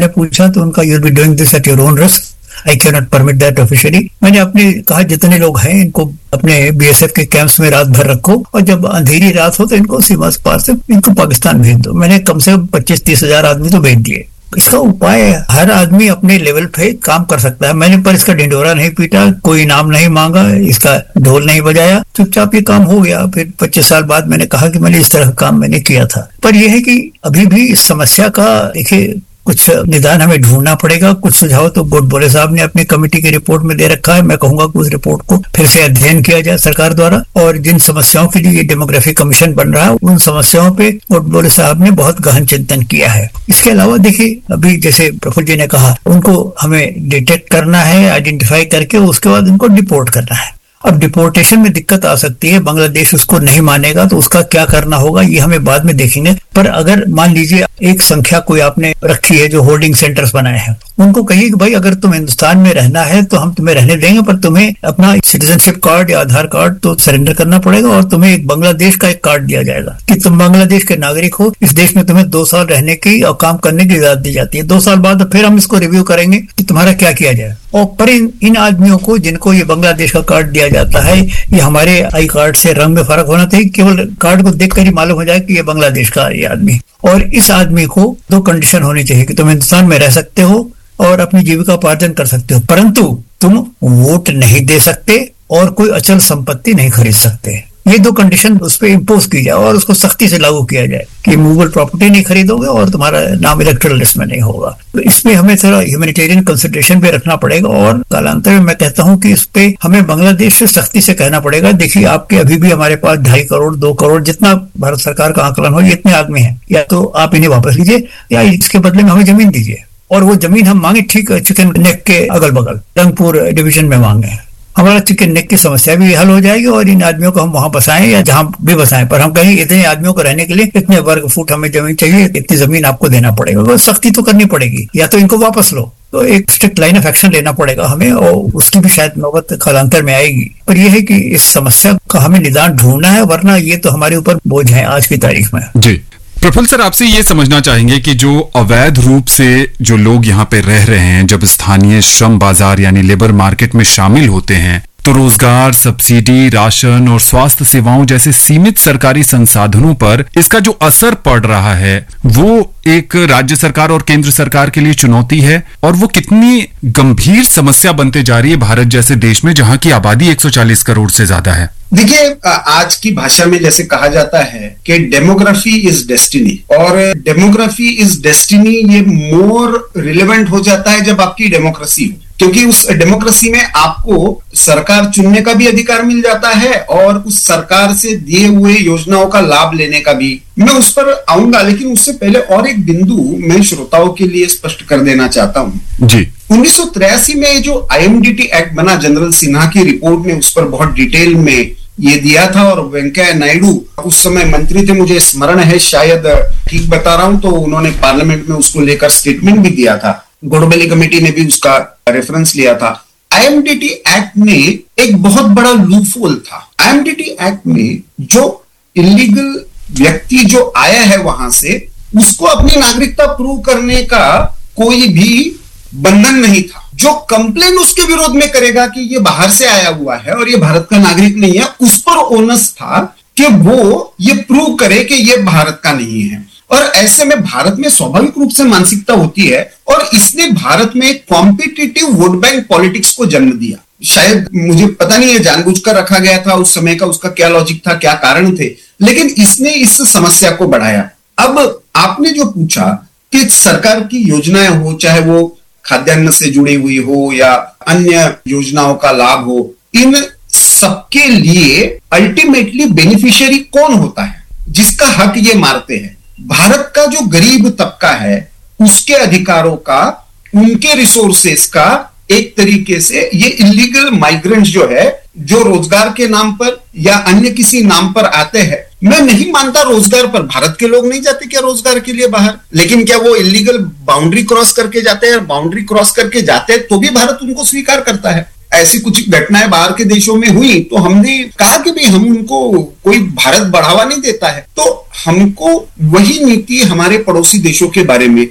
मैंने पूछा तो उनका you will be doing this at your own risk, I can not permit that officially. मैंने अपने कहा जितने लोग हैं इनको अपने बीएसएफ के कैंप्स में रात भर रखो और जब अंधेरी रात हो तो इनको सीमा पार से इनको पाकिस्तान भेज दो। मैंने कम से कम 25-30 हजार आदमी तो भेज दिए। इसका उपाय हर आदमी अपने लेवल पे काम कर सकता है। मैंने पर इसका ढिंढोरा नहीं पीटा, कोई इनाम नहीं मांगा, इसका ढोल नहीं बजाया, चुपचाप ये काम हो गया। फिर 25 साल बाद मैंने कहा कि मैंने इस तरह का काम मैंने किया था। पर यह है कि अभी भी इस समस्या का देखिए कुछ निदान हमें ढूंढना पड़ेगा। कुछ सुझाव तो गोडबोले साहब ने अपनी कमेटी की रिपोर्ट में दे रखा है। मैं कहूंगा कि उस रिपोर्ट को फिर से अध्ययन किया जाए सरकार द्वारा, और जिन समस्याओं के लिए डेमोग्राफी कमीशन बन रहा है उन समस्याओं पे गोडबोले साहब ने बहुत गहन चिंतन किया है। इसके अलावा देखिए अभी जैसे प्रफुल्ल जी ने कहा, उनको हमें डिटेक्ट करना है, आइडेंटिफाई करके उसके बाद उनको डिपोर्ट करना है। अब डिपोर्टेशन में दिक्कत आ सकती है, बांग्लादेश उसको नहीं मानेगा तो उसका क्या करना होगा ये हमें बाद में देखेंगे। पर अगर मान लीजिए एक संख्या कोई आपने रखी है जो होल्डिंग सेंटर्स बनाए हैं, उनको कहिए कि भाई अगर तुम हिंदुस्तान में रहना है तो हम तुम्हें रहने देंगे, पर तुम्हें अपना सिटीजनशिप कार्ड या आधार कार्ड तो सरेंडर करना पड़ेगा और तुम्हें एक बांग्लादेश का एक कार्ड दिया जाएगा कि तुम बांग्लादेश के नागरिक हो। इस देश में तुम्हें 2 साल रहने की और काम करने की इजाजत दी जाती है। 2 साल बाद फिर हम इसको रिव्यू करेंगे कि तुम्हारा क्या किया जाए। और पर इन आदमियों को जिनको ये बांग्लादेश का कार्ड दिया जाता है, ये हमारे आई कार्ड से रंग में फर्क होना चाहिए, केवल कार्ड को देखकर ही मालूम हो जाए कि ये बांग्लादेश का ये आदमी। और इस आदमी को 2 कंडीशन होनी चाहिए कि तुम हिंदुस्तान में रह सकते हो और अपनी जीविका उपार्जन कर सकते हो, परंतु तुम वोट नहीं दे सकते और कोई अचल संपत्ति नहीं खरीद सकते। ये 2 कंडीशन उस पर इम्पोज की जाए और उसको सख्ती से लागू किया जाए कि मूवेबल प्रॉपर्टी नहीं खरीदोगे और तुम्हारा नाम इलेक्टोरल लिस्ट में नहीं होगा। तो इसमें हमें थोड़ा ह्यूमैनिटेरियन कंसिडरेशन पे रखना पड़ेगा और कालांतर में मैं कहता हूं कि इस पे हमें बांग्लादेश से सख्ती से कहना पड़ेगा, देखिए आपके अभी भी हमारे पास 2.5 करोड़ 2 करोड़ जितना भारत सरकार का आकलन हो, ये इतने आदमी हैं, या तो आप इन्हें वापस लीजिए या इसके बदले में हमें जमीन दीजिए। और वो जमीन हम मांगे ठीक चिकन नेक के अगल बगल रंगपुर डिवीजन में मांगे, हमारा चिकन नेक की समस्या भी हल हो जाएगी और इन आदमियों को हम वहां बसाएं या जहां भी बसाएं, पर हम कहीं इतने आदमियों को रहने के लिए इतने वर्ग फुट हमें जमीन चाहिए, इतनी जमीन आपको देना पड़ेगा। तो सख्ती तो करनी पड़ेगी, या तो इनको वापस लो, तो एक स्ट्रिक्ट लाइन ऑफ एक्शन लेना पड़ेगा हमें, और उसकी भी शायद नौबत कालांतर में आएगी। पर यह है कि इस समस्या का हमें निदान ढूंढना है, वरना ये तो हमारे ऊपर बोझ है आज की तारीख में। जी प्रफुल्ल सर, आपसे ये समझना चाहेंगे कि जो अवैध रूप से जो लोग यहाँ पे रह रहे हैं, जब स्थानीय श्रम बाजार यानी लेबर मार्केट में शामिल होते हैं तो रोजगार, सब्सिडी, राशन और स्वास्थ्य सेवाओं जैसे सीमित सरकारी संसाधनों पर इसका जो असर पड़ रहा है वो एक राज्य सरकार और केंद्र सरकार के लिए चुनौती है, और वो कितनी गंभीर समस्या बनते जा रही है भारत जैसे देश में जहां की आबादी 140 करोड़ से ज्यादा है। देखिए, आज की भाषा में जैसे कहा जाता है कि डेमोग्राफी इज डेस्टिनी, और डेमोग्राफी इज डेस्टिनी ये मोर रिलेवेंट हो जाता है जब आपकी डेमोक्रेसी हो, क्योंकि उस डेमोक्रेसी में आपको सरकार चुनने का भी अधिकार मिल जाता है और उस सरकार से दिए हुए योजनाओं का लाभ लेने का भी। मैं उस पर आऊंगा, लेकिन उससे पहले और एक बिंदु मैं श्रोताओं के लिए स्पष्ट कर देना चाहता हूं जी। 1983 में जो IMDT एक्ट बना, जनरल सिन्हा की रिपोर्ट ने उस पर बहुत डिटेल में ये दिया था, और वेंकैया नायडू उस समय मंत्री थे, मुझे स्मरण है, शायद ठीक बता रहा हूं, तो उन्होंने पार्लियामेंट में उसको लेकर स्टेटमेंट भी दिया था। गोडबोले कमेटी ने भी उसका रेफरेंस लिया था। IMDT एक्ट में एक बहुत बड़ा लूपहोल था। IMDT एक्ट में जो इलीगल व्यक्ति जो आया है वहां से, उसको अपनी नागरिकता प्रूव करने का कोई भी बंधन नहीं था। जो कंप्लेन उसके विरोध में करेगा कि ये बाहर से आया हुआ है और ये भारत का नागरिक नहीं है, उस पर ओनस था कि वो ये प्रूव करे कि ये भारत का नहीं है। और ऐसे में भारत में स्वाभाविक रूप से मानसिकता होती है, और इसने भारत में कॉम्पिटिटिव वोट बैंक पॉलिटिक्स को जन्म दिया। शायद मुझे पता नहीं है जानबूझकर रखा गया था उस समय का, उसका क्या लॉजिक था, क्या कारण थे, लेकिन इसने इस समस्या को बढ़ाया। अब आपने जो पूछा कि सरकार की योजनाएं हो, चाहे वो खाद्यान्न से जुड़ी हुई हो या अन्य योजनाओं का लाभ हो, इन सबके लिए अल्टीमेटली बेनिफिशियरी कौन होता है, जिसका हक ये मारते हैं? भारत का जो गरीब तबका है उसके अधिकारों का, उनके रिसोर्सेस का एक तरीके से ये इलीगल माइग्रेंट्स जो है, जो रोजगार के नाम पर या अन्य किसी नाम पर आते हैं। मैं नहीं मानता रोजगार पर, भारत के लोग नहीं जाते क्या रोजगार के लिए बाहर, लेकिन क्या वो इलीगल बाउंड्री क्रॉस करके जाते हैं? बाउंड्री क्रॉस करके जाते हैं तो भी भारत उनको स्वीकार करता है। ऐसी कुछ घटनाएं बाहर के देशों में हुई तो हमने कहा कि भाई हम उनको, कोई भारत बढ़ावा नहीं देता है, तो हमको वही नीति हमारे पड़ोसी देशों के बारे में